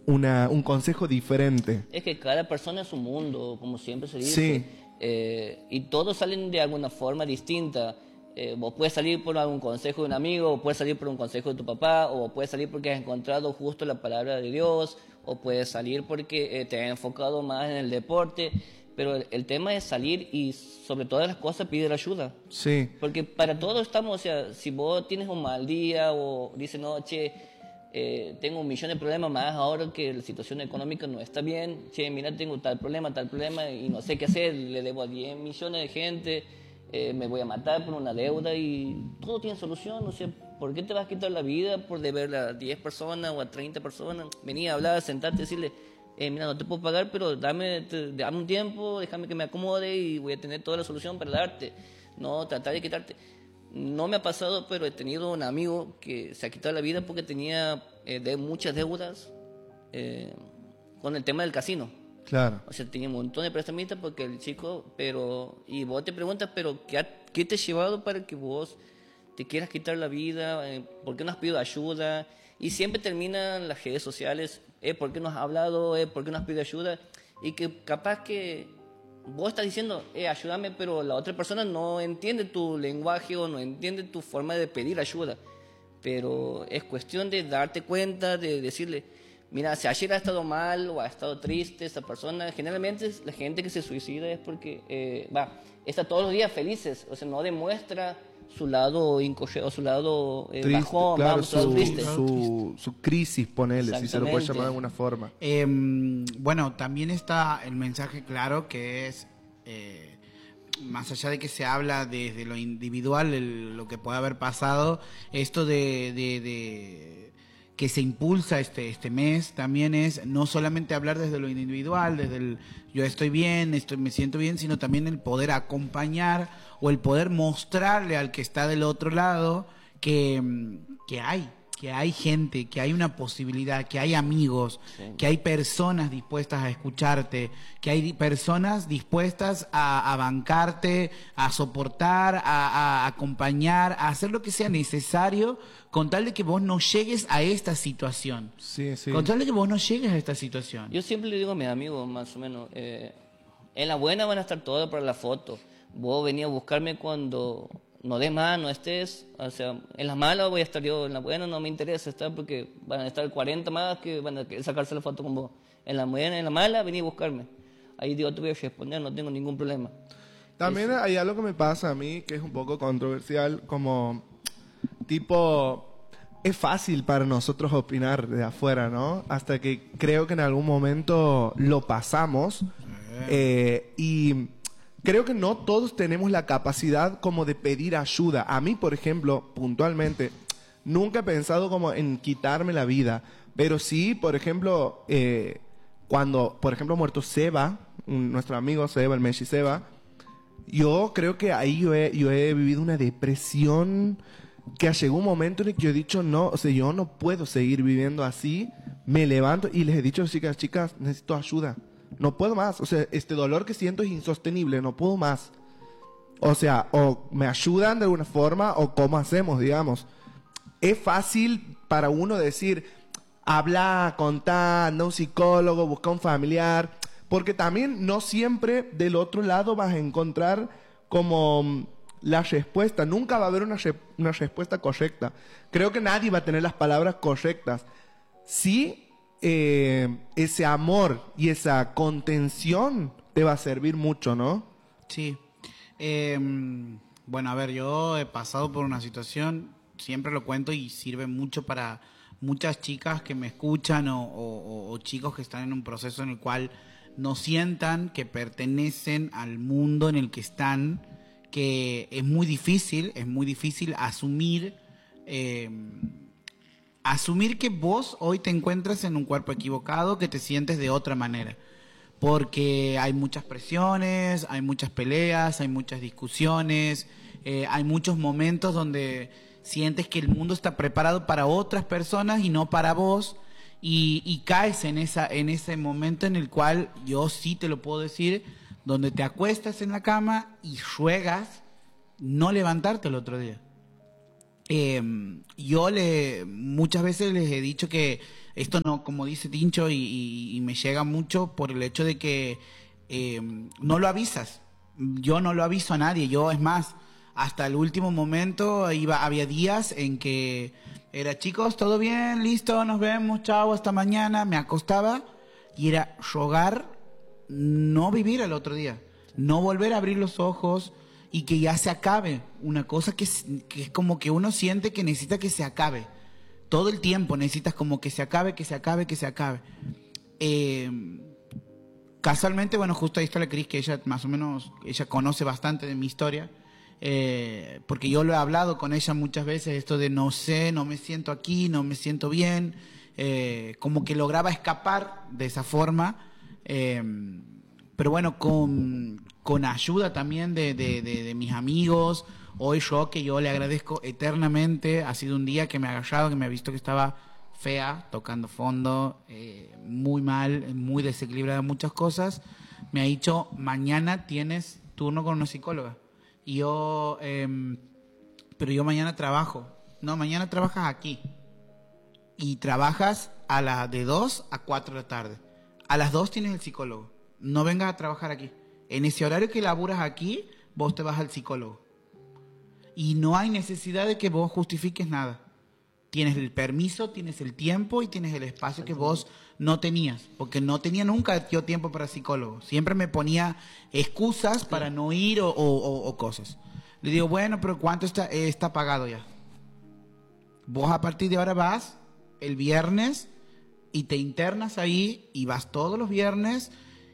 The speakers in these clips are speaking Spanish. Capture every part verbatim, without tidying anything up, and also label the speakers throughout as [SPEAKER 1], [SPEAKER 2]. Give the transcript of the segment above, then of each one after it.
[SPEAKER 1] una, un consejo diferente.
[SPEAKER 2] Es que cada persona es un mundo, como siempre se dice.
[SPEAKER 1] Sí.
[SPEAKER 2] Eh, y todos salen de alguna forma distinta. Eh, vos puedes salir por algún consejo de un amigo, o puedes salir por un consejo de tu papá, o puedes salir porque has encontrado justo la palabra de Dios, o puedes salir porque eh, te has enfocado más en el deporte. Pero el, el tema es salir y sobre todas las cosas pedir ayuda.
[SPEAKER 1] Sí.
[SPEAKER 2] Porque para todos estamos, o sea, si vos tienes un mal día o dices, no, che, eh, tengo un millón de problemas más ahora que la situación económica no está bien, che, mira, tengo tal problema, tal problema y no sé qué hacer, le debo a diez millones de gente, eh, me voy a matar por una deuda y todo tiene solución, o sea, ¿por qué te vas a quitar la vida por deberle a diez personas o a treinta personas? Vení a hablar, sentarte y decirle, Eh, mira, no te puedo pagar, pero dame, te, dame un tiempo, déjame que me acomode y voy a tener toda la solución para darte. No, tratar de quitarte. No me ha pasado, pero he tenido un amigo que se ha quitado la vida porque tenía eh, de muchas deudas eh, con el tema del casino.
[SPEAKER 1] Claro.
[SPEAKER 2] O sea, tenía un montón de prestamistas porque el chico, pero... Y vos te preguntas, pero ¿qué, ha, qué te ha llevado para que vos te quieras quitar la vida? Eh, ¿Por qué no has pedido ayuda? Y siempre terminan las redes sociales, eh, ¿por qué no has hablado? Eh, ¿Por qué no has pedido ayuda? Y que capaz que vos estás diciendo, eh, ayúdame, pero la otra persona no entiende tu lenguaje o no entiende tu forma de pedir ayuda. Pero es cuestión de darte cuenta, de decirle, mira, si ayer ha estado mal o ha estado triste esta persona, generalmente la gente que se suicida es porque, eh, va, está todos los días felices, o sea, no demuestra su lado incorrecto, su lado eh,
[SPEAKER 1] Triste,
[SPEAKER 2] bajón,
[SPEAKER 1] claro,
[SPEAKER 2] vamos, su lado
[SPEAKER 1] su,
[SPEAKER 2] triste.
[SPEAKER 1] su, su crisis, ponele, si se lo puede
[SPEAKER 2] Exactamente.
[SPEAKER 1] llamar de alguna forma.
[SPEAKER 3] Eh, bueno, también está el mensaje claro que es, eh, más allá de que se habla desde lo individual, el- lo que puede haber pasado, esto de, de, de que se impulsa este, este mes también es no solamente hablar desde lo individual, desde el yo estoy bien, estoy, me siento bien, sino también el poder acompañar o el poder mostrarle al que está del otro lado que, mm, que hay, que hay gente, que hay una posibilidad, que hay amigos,
[SPEAKER 2] Sí.
[SPEAKER 3] que hay personas dispuestas a escucharte, que hay di- personas dispuestas a, a bancarte, a soportar, a, a acompañar, a hacer lo que sea necesario con tal de que vos no llegues a esta situación.
[SPEAKER 1] Sí, sí.
[SPEAKER 3] Con tal de que vos no llegues a esta situación.
[SPEAKER 2] Yo siempre le digo a mis amigos, más o menos, eh, en la buena van a estar todos para la foto. Vos venís a buscarme cuando no des más, no estés. O sea, en las malas voy a estar yo, en la buena no me interesa estar porque van a estar cuarenta más que van a querer sacarse la foto con vos. En la buena, en la mala, vení a buscarme. Ahí digo, te voy a responder, no tengo ningún problema.
[SPEAKER 1] También
[SPEAKER 2] Eso.
[SPEAKER 1] hay algo que me pasa a mí que es un poco controversial, como tipo, es fácil para nosotros opinar de afuera, ¿no? Hasta que creo que en algún momento lo pasamos eh, y creo que no todos tenemos la capacidad como de pedir ayuda. A mí, por ejemplo, puntualmente, nunca he pensado como en quitarme la vida, pero sí, por ejemplo, eh, cuando, por ejemplo, ha muerto Seba, un- nuestro amigo Seba, el Messi Seba, yo creo que ahí yo he, yo he vivido una depresión que llegó un momento en el que yo he dicho, no, o sea, yo no puedo seguir viviendo así. Me levanto y les he dicho, chicas, chicas, necesito ayuda. No puedo más. O sea, este dolor que siento es insostenible, no puedo más. O sea, o me ayudan de alguna forma o cómo hacemos, digamos. Es fácil para uno decir, habla, contá, anda a un psicólogo, busca un familiar, porque también no siempre del otro lado vas a encontrar como mm, la respuesta. Nunca va a haber una, re- una respuesta correcta. Creo que nadie va a tener las palabras correctas. Sí, eh, ese amor y esa contención te va a servir mucho, ¿no?
[SPEAKER 3] Sí. Eh, bueno, a ver, yo he pasado por una situación, siempre lo cuento y sirve mucho para muchas chicas que me escuchan o, o- o chicos que están en un proceso en el cual no sientan que pertenecen al mundo en el que están, que es muy difícil, es muy difícil asumir, eh, asumir que vos hoy te encuentras en un cuerpo equivocado, que te sientes de otra manera. Porque hay muchas presiones, hay muchas peleas, hay muchas discusiones, eh, hay muchos momentos donde sientes que el mundo está preparado para otras personas y no para vos, y, y caes en esa, en ese momento en el cual yo sí te lo puedo decir, donde te acuestas en la cama y ruegas no levantarte el otro día. Eh, yo le muchas veces les he dicho que esto no, como dice Tincho, y, y, y me llega mucho por el hecho de que eh, no lo avisas. Yo no lo aviso a nadie. Yo, es más, hasta el último momento iba, había días en que era, chicos, todo bien, listo, nos vemos, chao, hasta mañana. Me acostaba y era rogar no vivir el otro día, no volver a abrir los ojos y que ya se acabe. Una cosa que es, que es como que uno siente que necesita que se acabe. Todo el tiempo necesitas como que se acabe, que se acabe, que se acabe. Eh, casualmente, bueno, justo ahí está la Cris, que ella más o menos, ella conoce bastante de mi historia. Eh, porque yo lo he hablado con ella muchas veces, esto de no sé, no me siento aquí, no me siento bien. Eh, como que lograba escapar de esa forma. Eh, pero bueno, con, con ayuda también de, de, de, de mis amigos, hoy yo, que yo le agradezco eternamente, ha sido un día que me ha agarrado, que me ha visto que estaba fea, tocando fondo, eh, muy mal, muy desequilibrada en muchas cosas. Me ha dicho, mañana tienes turno con una psicóloga. Y yo, eh, pero yo mañana trabajo. No, mañana trabajas aquí. Y trabajas a las de dos a cuatro de la tarde. A las dos tienes el psicólogo. No vengas a trabajar aquí. En ese horario que laburas aquí, vos te vas al psicólogo. Y no hay necesidad de que vos justifiques nada. Tienes el permiso, tienes el tiempo y tienes el espacio que vos no tenías. Porque no tenía nunca yo tiempo para psicólogo. Siempre me ponía excusas para no ir o, o, o, o cosas. Le digo, bueno, pero ¿cuánto está, eh, está pagado ya? Vos a partir de ahora vas el viernes y te internas ahí y vas todos los viernes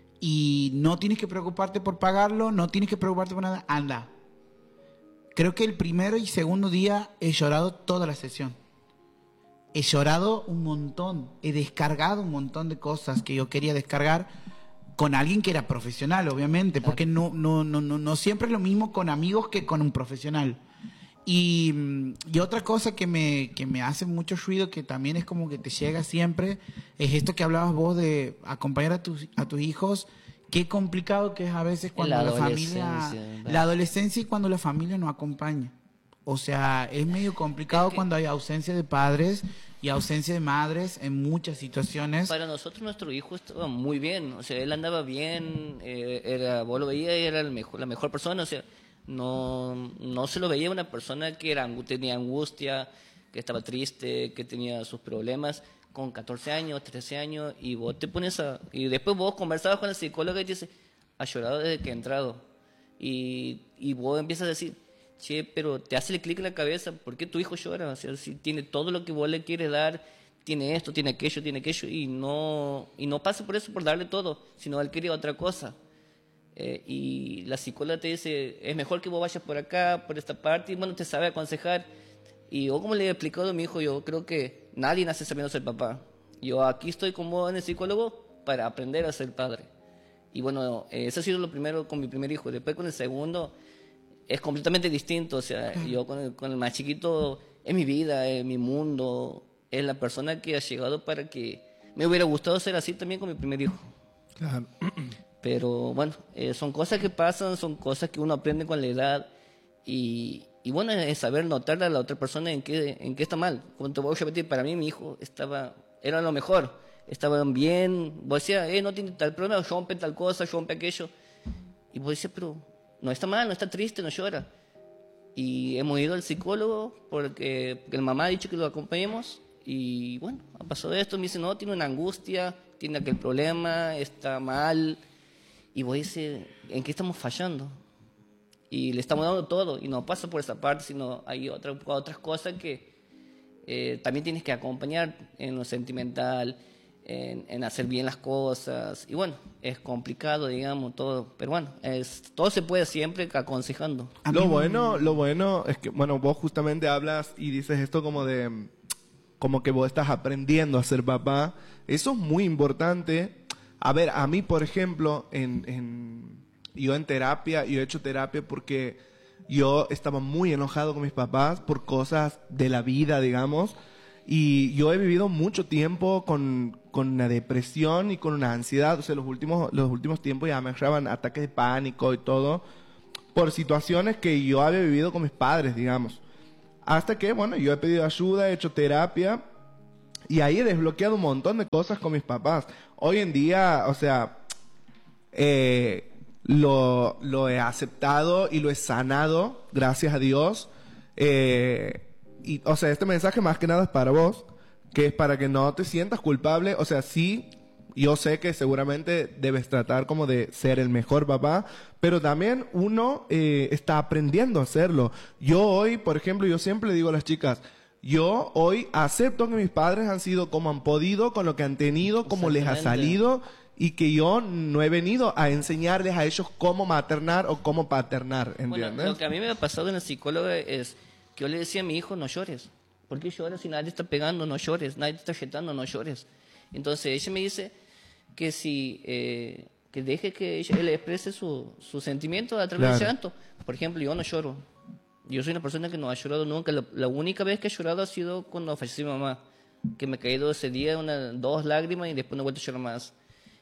[SPEAKER 3] y no tienes que preocuparte por pagarlo, no tienes que preocuparte por nada, anda. Creo que el primero y segundo día he llorado toda la sesión. He llorado un montón, he descargado un montón de cosas que yo quería descargar con alguien que era profesional, obviamente, porque no, no, no, no, no siempre es lo mismo con amigos que con un profesional. Y, y otra cosa que me, que me hace mucho ruido, que también es como que te llega siempre, es esto que hablabas vos de acompañar a tus, a tus hijos. Qué complicado que es a veces cuando la, la familia... La adolescencia y cuando la familia no acompaña. O sea, es medio complicado es que, cuando hay ausencia de padres y ausencia de madres en muchas situaciones.
[SPEAKER 2] Para nosotros nuestro hijo estaba muy bien, o sea, él andaba bien, eh, era, vos lo veías y era el mejor, la mejor persona, o sea, no, no se lo veía una persona que era, tenía angustia, que estaba triste, que tenía sus problemas, con catorce años, trece años, y vos te pones a... Y después vos conversabas con el psicólogo y te dice, ha llorado desde que ha entrado. Y, y vos empiezas a decir, che, pero te hace el clic en la cabeza, ¿por qué tu hijo llora? O sea, si tiene todo lo que vos le quieres dar, tiene esto, tiene aquello, tiene aquello, y no, y no pasa por eso, por darle todo, sino él quería otra cosa. Eh, y la psicóloga te dice, es mejor que vos vayas por acá, por esta parte, y bueno, te sabe aconsejar. Y yo, como le he explicado a mi hijo, yo creo que nadie nace sabiendo ser papá. Yo aquí estoy con vos en el psicólogo para aprender a ser padre. Y bueno, eh, eso ha sido lo primero con mi primer hijo. Después con el segundo es completamente distinto. O sea, yo con el, con el más chiquito es mi vida, es mi mundo, es la persona que ha llegado para que... Me hubiera gustado ser así también con mi primer hijo.
[SPEAKER 1] Claro.
[SPEAKER 2] Pero bueno, eh, son cosas que pasan, son cosas que uno aprende con la edad y... Y bueno, es saber notarle a la otra persona en qué, en qué está mal. Como te voy a repetir, para mí mi hijo estaba, era lo mejor. Estaban bien. Vos decías, eh, no tiene tal problema, rompe tal cosa, rompe aquello. Y vos decías, pero no está mal, no está triste, no llora. Y hemos ido al psicólogo porque, porque el mamá ha dicho que lo acompañemos. Y bueno, ha pasado esto. Me dice, no, tiene una angustia, tiene aquel problema, está mal. Y vos dices, ¿en qué estamos fallando? Y le estamos dando todo, y no pasa por esa parte, sino hay otra, otras cosas que eh, también tienes que acompañar en lo sentimental, en, en hacer bien las cosas. Y bueno, es complicado, digamos, todo, pero bueno, es, todo se puede siempre aconsejando.
[SPEAKER 1] Lo bueno, lo bueno es que, bueno, vos justamente hablas y dices esto como de, como que vos estás aprendiendo a ser papá. Eso es muy importante. A ver, a mí, por ejemplo, en... en yo en terapia, yo he hecho terapia porque yo estaba muy enojado con mis papás por cosas de la vida, digamos, y yo he vivido mucho tiempo con, con una depresión y con una ansiedad. O sea, los últimos, los últimos tiempos ya me agarraban ataques de pánico y todo por situaciones que yo había vivido con mis padres, digamos. Hasta que, bueno, yo he pedido ayuda, he hecho terapia y ahí he desbloqueado un montón de cosas con mis papás. Hoy en día, o sea, eh, lo, lo he aceptado y lo he sanado, gracias a Dios. Eh, y, o sea, este mensaje más que nada es para vos, que es para que no te sientas culpable. O sea, sí, yo sé que seguramente debes tratar como de ser el mejor papá, pero también uno eh, está aprendiendo a hacerlo. Yo hoy, por ejemplo, yo siempre le digo a las chicas, yo hoy acepto que mis padres han sido como han podido, con lo que han tenido, como les ha salido, y que yo no he venido a enseñarles a ellos cómo maternar o cómo paternar, ¿entiendes?
[SPEAKER 2] Bueno, lo que a mí me ha pasado en el psicólogo es que yo le decía a mi hijo, no llores. ¿Por qué lloras si nadie te está pegando? No llores. Nadie te está jetando, no llores. Entonces ella me dice que si eh, que deje que ella, él exprese su, su sentimiento a través
[SPEAKER 1] Claro.
[SPEAKER 2] del llanto. Por ejemplo, yo no lloro. Yo soy una persona que no ha llorado nunca. La, la única vez que he llorado ha sido cuando falleció mi mamá, que me he caído ese día una, dos lágrimas y después no he vuelto a llorar más.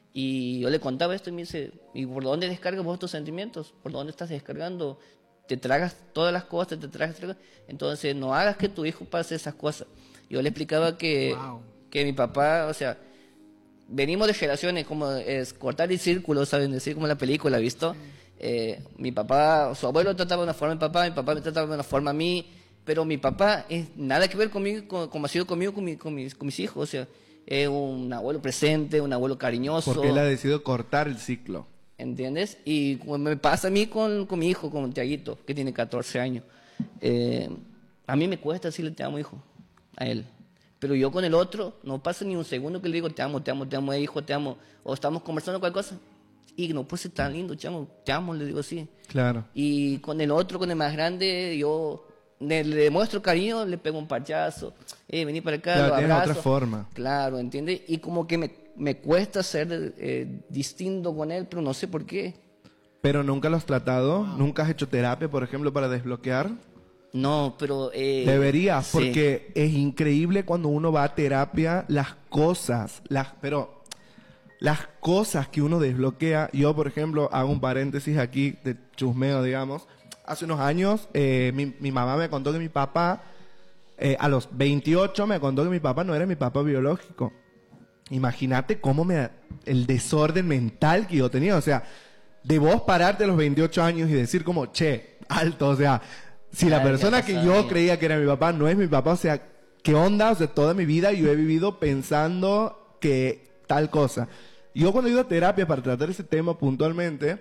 [SPEAKER 2] Y yo le contaba esto y me dice, ¿y por dónde descargas vos tus sentimientos? ¿Por dónde estás descargando? Te tragas todas las cosas, te tragas, te tragas. Entonces no hagas que tu hijo pase esas cosas. Yo le explicaba que,
[SPEAKER 3] Wow.
[SPEAKER 2] que mi papá, o sea, venimos de generaciones como es cortar el círculo, ¿saben? Decir como la película, ¿visto? Eh, mi papá, su abuelo trataba de una forma a mi papá, mi papá me trataba de una forma a mí, pero mi papá es nada que ver conmigo, con, como ha sido conmigo, con, mi, con, mis, con mis hijos, o sea, es un abuelo presente, un abuelo cariñoso.
[SPEAKER 1] Porque él ha decidido cortar el ciclo.
[SPEAKER 2] ¿Entiendes? Y como me pasa a mí con, con mi hijo, con Tiaguito, que tiene catorce años. Eh, a mí me cuesta decirle te amo, hijo, a él. Pero yo con el otro, no pasa ni un segundo que le digo te amo, te amo, te amo, eh, hijo, te amo. O estamos conversando cualquier cosa. Y no puede ser tan lindo, te amo, te amo, le digo así.
[SPEAKER 1] Claro.
[SPEAKER 2] Y con el otro, con el más grande, yo le, le demuestro cariño, le pego un parchazo. Eh, vení para acá,
[SPEAKER 1] Claro,
[SPEAKER 2] lo
[SPEAKER 1] tienes
[SPEAKER 2] abrazo.
[SPEAKER 1] otra forma.
[SPEAKER 2] Claro, ¿entiendes? Y como que me, me cuesta ser eh, distinto con él, pero no sé por qué.
[SPEAKER 1] Pero nunca lo has tratado, nunca has hecho terapia, por ejemplo, para desbloquear.
[SPEAKER 2] No, pero... Eh,
[SPEAKER 1] Deberías,
[SPEAKER 2] sí.
[SPEAKER 1] porque es increíble cuando uno va a terapia, las cosas, las, pero las cosas que uno desbloquea. Yo, por ejemplo, hago un paréntesis aquí de chusmeo, digamos. Hace unos años, eh, mi, mi mamá me contó que mi papá, eh, a los veintiocho, me contó que mi papá no era mi papá biológico. Imagínate cómo me, el desorden mental que yo tenía. O sea, de vos pararte a los veintiocho años y decir como, che, alto, o sea... Si la
[SPEAKER 2] Ay,
[SPEAKER 1] persona
[SPEAKER 2] ya
[SPEAKER 1] que
[SPEAKER 2] pasaba,
[SPEAKER 1] yo
[SPEAKER 2] ya.
[SPEAKER 1] creía que era mi papá no es mi papá, o sea, ¿qué onda? O sea, toda mi vida yo he vivido pensando que tal cosa. Yo cuando he ido a terapia para tratar ese tema puntualmente,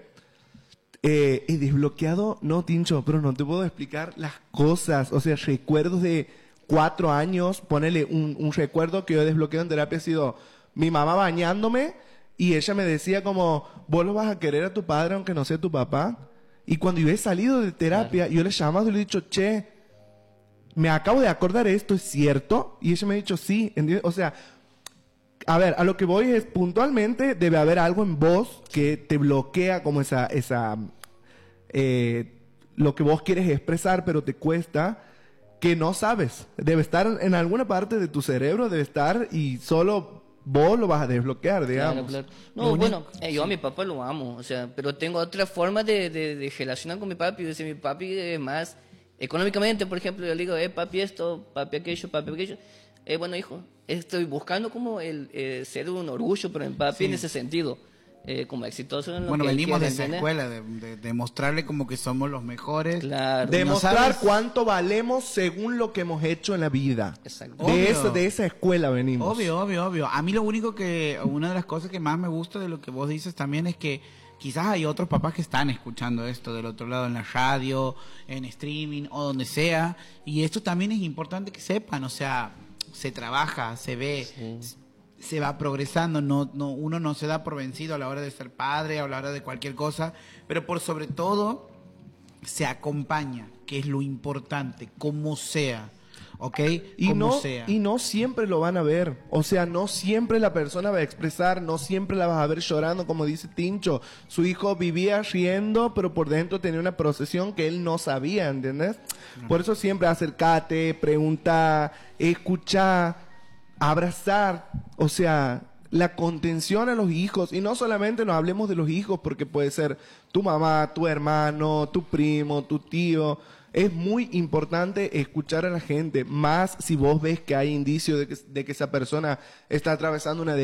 [SPEAKER 1] eh, he desbloqueado, no, Tincho, pero no te puedo explicar las cosas. O sea, recuerdos de cuatro años, ponele un, un recuerdo que yo he desbloqueado en terapia ha sido mi mamá bañándome y ella me decía como, vos lo vas a querer a tu padre aunque no sea tu papá. Y cuando yo he salido de terapia, claro, yo le he llamado y le he dicho, che, me acabo de acordar esto, ¿es cierto? Y ella me ha dicho, sí, ¿entiendes? O sea, a ver, a lo que voy es, puntualmente debe haber algo en vos que te bloquea como esa, esa, eh, lo que vos quieres expresar, pero te cuesta, que no sabes. Debe estar en alguna parte de tu cerebro, debe estar y solo... vos lo vas a desbloquear, digamos.
[SPEAKER 2] Claro, claro. No, bueno, eh, yo a mi papá lo amo, o sea, pero tengo otra forma de, de, de relacionar con mi papi. O sea, mi papi es más económicamente, por ejemplo, yo le digo, eh, papi esto, papi aquello, papi aquello. Eh, bueno, hijo, estoy buscando como el eh, ser un orgullo, pero en papi
[SPEAKER 3] Sí.
[SPEAKER 2] en ese sentido, eh, como exitoso en lo
[SPEAKER 3] Bueno,
[SPEAKER 2] que él
[SPEAKER 3] venimos de
[SPEAKER 2] quiere,
[SPEAKER 3] esa
[SPEAKER 2] ¿entiendes?
[SPEAKER 3] escuela, de, de, de mostrarle como que somos los mejores.
[SPEAKER 2] Claro.
[SPEAKER 3] De-
[SPEAKER 1] Demostrar
[SPEAKER 3] no sabes-
[SPEAKER 1] cuánto valemos según lo que hemos hecho en la vida.
[SPEAKER 2] Exacto.
[SPEAKER 1] De,
[SPEAKER 3] Obvio.
[SPEAKER 1] eso, de esa escuela venimos.
[SPEAKER 3] Obvio, obvio, obvio. A mí lo único que, una de las cosas que más me gusta de lo que vos dices también es que quizás hay otros papás que están escuchando esto del otro lado en la radio, en streaming o donde sea. Y esto también es importante que sepan, o sea, se trabaja, se ve,
[SPEAKER 2] Sí.
[SPEAKER 3] se va progresando, no, no, uno no se da por vencido a la hora de ser padre, a la hora de cualquier cosa, pero por sobre todo se acompaña, que es lo importante, como sea. ¿Ok?
[SPEAKER 1] Y
[SPEAKER 3] Como
[SPEAKER 1] no,
[SPEAKER 3] sea.
[SPEAKER 1] y no siempre lo van a ver. O sea, no siempre la persona va a expresar, no siempre la vas a ver llorando, como dice Tincho. Su hijo vivía riendo, pero por dentro tenía una procesión que él no sabía, ¿entiendes? Por eso siempre acércate, pregunta, escucha, abrazar. O sea, la contención a los hijos. Y no solamente nos hablemos de los hijos, porque puede ser tu mamá, tu hermano, tu primo, tu tío. Es muy importante escuchar a la gente, más si vos ves que hay indicios de que, de que esa persona está atravesando una